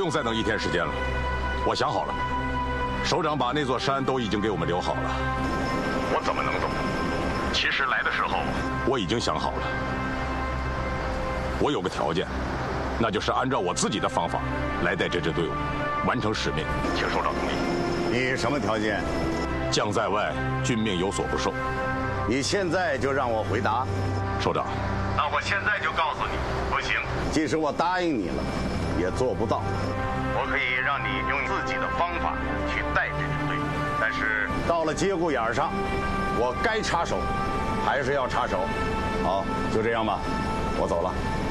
用再等1天时间了。我想好了，首长把那座山都已经给我们留好了。我怎么能走？其实来的时候我已经想好了，我有个条件，那就是按照我自己的方法来带这支队伍，完成使命。请首长同意。 你什么条件？ 将在外，君命有所不受。 你现在就让我回答？ 首长， 那我现在就告诉你，不行。 即使我答应你了，也做不到。 我可以让你用自己的方法去带这支队伍，但是到了节骨眼上，我该插手，还是要插手。好，就这样吧，我走了。